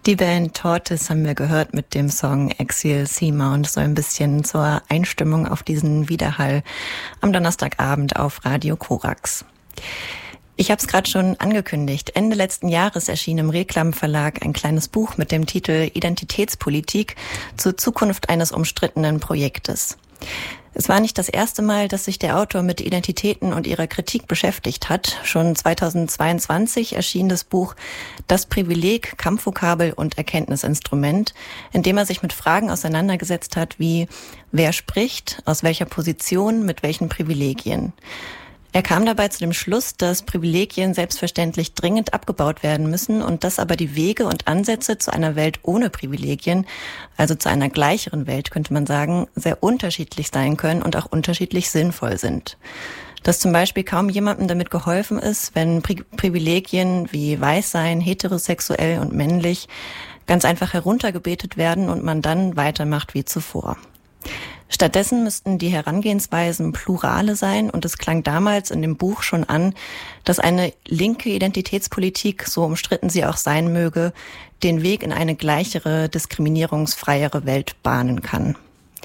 Die Band Tortoise haben wir gehört mit dem Song Exile Seamount, so ein bisschen zur Einstimmung auf diesen Widerhall am Donnerstagabend auf Radio Korax. Ich habe es gerade schon angekündigt. Ende letzten Jahres erschien im Reklam Verlag ein kleines Buch mit dem Titel Identitätspolitik zur Zukunft eines umstrittenen Projektes. Es war nicht das erste Mal, dass sich der Autor mit Identitäten und ihrer Kritik beschäftigt hat. Schon 2022 erschien das Buch Das Privileg, Kampfvokabel und Erkenntnisinstrument, in dem er sich mit Fragen auseinandergesetzt hat wie: Wer spricht, aus welcher Position, mit welchen Privilegien? Er kam dabei zu dem Schluss, dass Privilegien selbstverständlich dringend abgebaut werden müssen und dass aber die Wege und Ansätze zu einer Welt ohne Privilegien, also zu einer gleicheren Welt, könnte man sagen, sehr unterschiedlich sein können und auch unterschiedlich sinnvoll sind. Dass zum Beispiel kaum jemandem damit geholfen ist, wenn Privilegien wie Weißsein, heterosexuell und männlich ganz einfach heruntergebetet werden und man dann weitermacht wie zuvor. Stattdessen müssten die Herangehensweisen plurale sein und es klang damals in dem Buch schon an, dass eine linke Identitätspolitik, so umstritten sie auch sein möge, den Weg in eine gleichere, diskriminierungsfreiere Welt bahnen kann.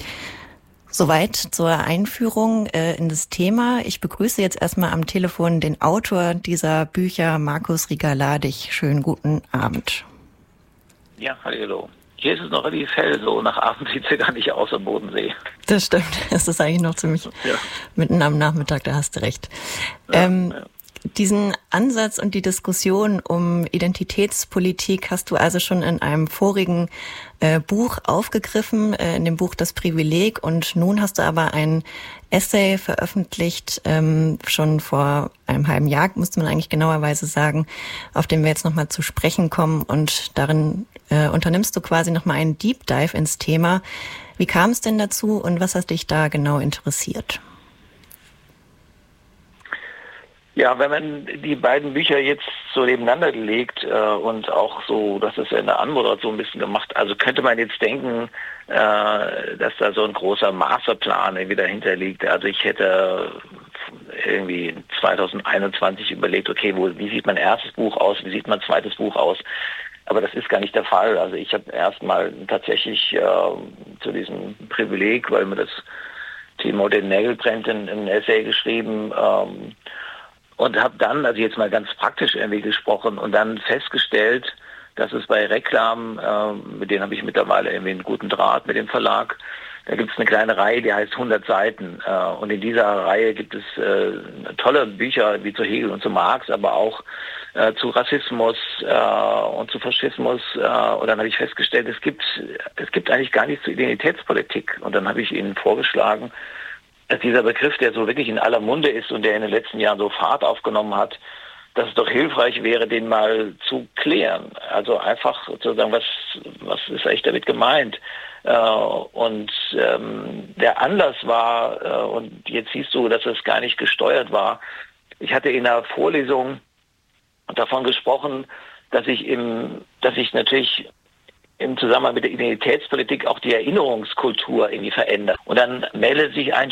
Soweit zur Einführung in das Thema. Ich begrüße jetzt erstmal am Telefon den Autor dieser Bücher, Markus Rieger-Ladig. Schönen guten Abend. Ja, hallo. Hier ist es noch relativ hell, so nach Abend sieht es ja gar nicht aus am Bodensee. Das stimmt, es ist eigentlich noch ziemlich mitten am Nachmittag, da hast du recht. Ja. Diesen Ansatz und die Diskussion um Identitätspolitik hast du also schon in einem vorigen Buch aufgegriffen, in dem Buch Das Privileg, und nun hast du aber ein Essay veröffentlicht, schon vor einem halben Jahr, müsste man eigentlich genauerweise sagen, auf den wir jetzt nochmal zu sprechen kommen, und darin unternimmst du quasi nochmal einen Deep Dive ins Thema. Wie kam es denn dazu und was hat dich da genau interessiert? Ja, wenn man die beiden Bücher jetzt so nebeneinander legt und auch so, das ist ja in der Anmoderation ein bisschen gemacht, also könnte man jetzt denken, dass da so ein großer Masterplan irgendwie dahinter liegt. Also ich hätte irgendwie 2021 überlegt, okay, wie sieht mein erstes Buch aus, wie sieht mein zweites Buch aus? Aber das ist gar nicht der Fall. Also ich habe erstmal tatsächlich zu diesem Privileg, weil mir das Thema den Nägel brennt, ein Essay geschrieben, und habe dann, also jetzt mal ganz praktisch irgendwie gesprochen, und dann festgestellt, dass es bei Reklam, mit denen habe ich mittlerweile irgendwie einen guten Draht mit dem Verlag, da gibt es eine kleine Reihe, die heißt 100 Seiten. Und in dieser Reihe gibt es tolle Bücher wie zu Hegel und zu Marx, aber auch zu Rassismus und zu Faschismus. Und dann habe ich festgestellt, es gibt eigentlich gar nichts zur Identitätspolitik. Und dann habe ich ihnen vorgeschlagen, dass dieser Begriff, der so wirklich in aller Munde ist und der in den letzten Jahren so Fahrt aufgenommen hat, dass es doch hilfreich wäre, den mal zu klären. Also einfach sozusagen, was ist eigentlich damit gemeint? Und der Anlass war, und jetzt siehst du, dass es gar nicht gesteuert war, ich hatte in einer Vorlesung davon gesprochen, dass ich natürlich im Zusammenhang mit der Identitätspolitik auch die Erinnerungskultur irgendwie verändert. Und dann meldet sich ein